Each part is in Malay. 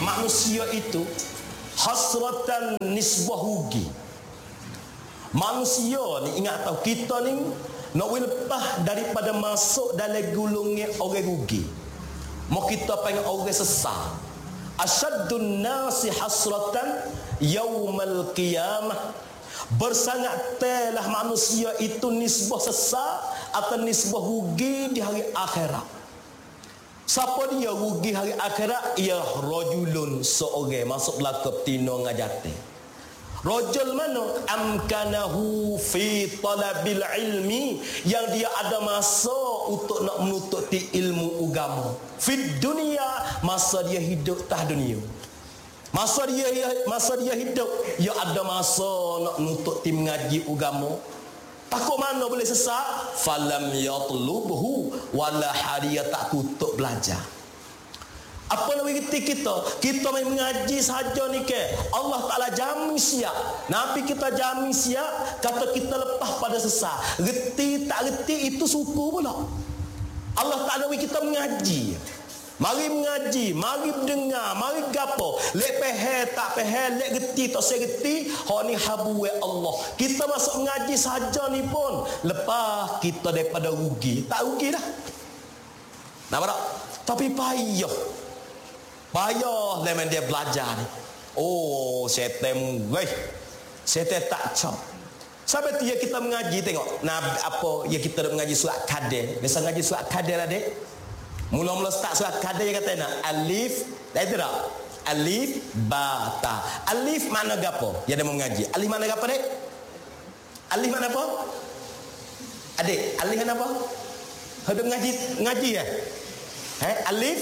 manusia itu hasratan nisbah rugi. Manusia ni ingat tahu kita ni nak lepas daripada masuk dalam gulungnya orang rugi. Mau kita pengen orang sesat. Asyaddun nasi hasratan yaumal qiyamah. Bersangat telah manusia itu nisbah sesat atau nisbah rugi di hari akhirat. Siapa dia rugi hari akhirat? Ia rajulun, seorang masuk belaka betina ngajati. Rajul mana? Amkanahu fi talabil ilmi, yang dia ada masa untuk nak menututi ilmu agama. Fid dunia, masa dia hidup tah dunia. Masa dia hidup, dia ada masa nak menututi mengaji agama. Takut mana boleh sesat? Falam yatlubhu wala hariya, tak tutup belajar. Apa nak berkata kita main mengaji sahaja ni ke? Allah Ta'ala jamin siap. Nabi kita jamin siap. Kata kita lepas pada sesat. Reti tak reti itu suku pula. Allah Ta'ala kita mengaji. Mari mengaji, mari dengar, mari gapo. Lek pehe tak pehe, lek reti tak sereti. Hak ni habu Allah. Kita masuk mengaji sahaja ni pun lepas kita daripada rugi. Tak rugi dah. Nampak tak? Tapi payah. Payah lemen dia belajar ni. Oh, setan weh. Setan tak cop. Sampai tu ya kita mengaji tengok. Nah, apa ya kita mengaji surat Qadir. Biasa ngaji surat Qadir lah dek. Mula-mula start surat Qadir kata nak alif, dah itu tak? Alif ba ta. Alif mana gapo? Ya dia mengaji. Alif mana gapo dek? Alif mana apa? Adik, alif mana apa? Hendak ngaji ya? Alif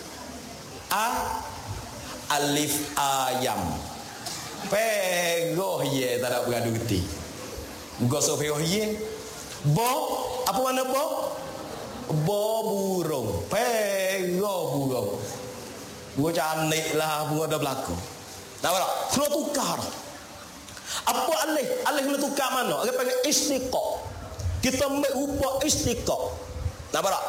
alif ayam. Pegoh ye tak ada beradu geti. Gosok pegoh ye. Bo apa mana bo? Bo burung. Pegoh burung. Bunga cantik lah, bunga dah berlaku. Nampak tak? Kena tukar. Apa alif? Alif kena tukar mana? Orang panggil istiqaq. Kita ambil rupa istiqaq. Nampak tak?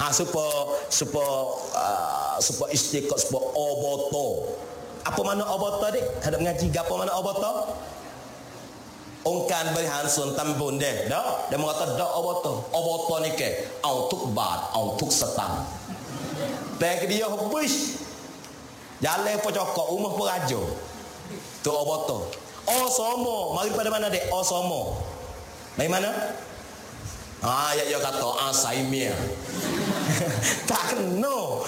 Supaya istiqaq, supaya oboto. Apa mana oboto dik? Hadap ngaji apa mana oboto? Ongkan beri hansun tambun deh. Dak, dia mengata dak oboto. Oboto ni ke? Untuk bat, untuk setan. Tek dia habis. Jalan pocokok rumah perajo. Tu oboto. Oh somo, mari pada mana dek? Oh somo. Dari mana? Ya kata asaimia. Tak kena.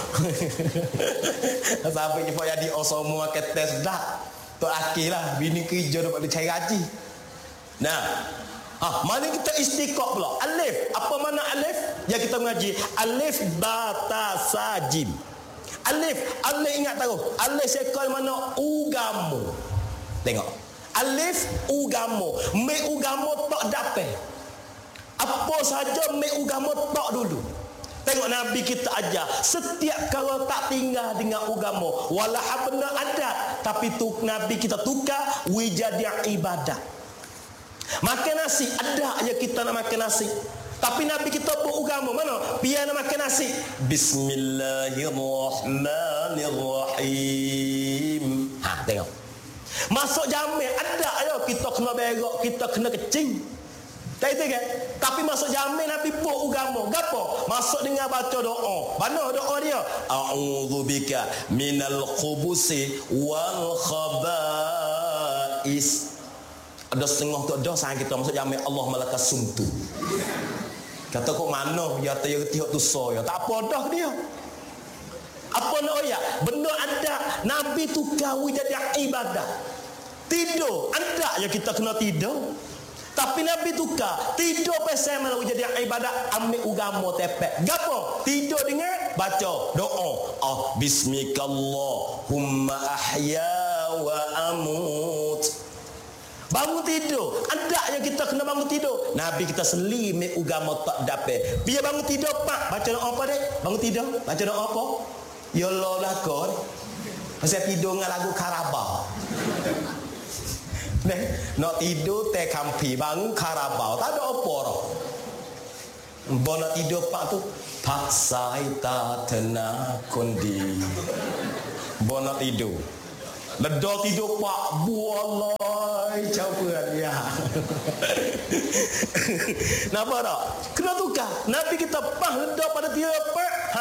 Sampai kita jadi osomo ke tes dah. Tu akilah bini kerja dapat dicari gaji. Nah, mana kita istiqaq pula. Alif, apa mana alif? Yang kita mengaji alif bata sajim. Alif ingat tahu. Alif sekal mana ugamo. Tengok. Alif ugamo. Me ugamo tak dapat. Apa saja me ugamo tak dulu. Tengok Nabi kita ajar. Setiap kalau tak tinggal dengan agama, walau benda adat, tapi tu Nabi kita tukar wijadi ibadah. Makan nasi ada aja kita nak makan nasi. Tapi Nabi kita beragama mana? Biar nak makan nasi. Bismillahirrahmanirrahim. Tengok. Masuk jamek ada aja kita kena berak, kita kena kecing. Tak itu kan? Tapi masuk jamin Nabi buat agama. Gapo? Masuk dengan baca doa. Mana doa dia? A'udzubika minal khubusi wal khaba'is. Ada setengah tu ada sang kita masuk jamin Allah malakas sumtu. Kata kok mana? Ya tak reti hak tu so ya. Tak apa dah dia. Apa nak ya? Benda ada Nabi tukar jadi ibadah. Tidur ada ya kita kena tidur. Tapi Nabi tukar tidur pasal mana jadi ibadah ambil agama tepek. Gapo? Tidur dengan baca doa. Bismikallahumma ahya wa amut. Bangun tidur. Ada yang kita kena bangun tidur. Nabi kita selim agama tak dapat. Biar bangun tidur pak baca doa apa dek? Bangun tidur baca doa apa? Ya Allah lah kon. Pasal tidur dengan lagu Karabau. Nak tidur teh kampi bangun Karabau tak ada apa dah. Nak tidur pak tu pak sai ta tena kondi Bona tidur. Leda tidur pak bualai capuan ya. Nampak tak? Kena tukar. Nabi kita pah leda pada tidur pak.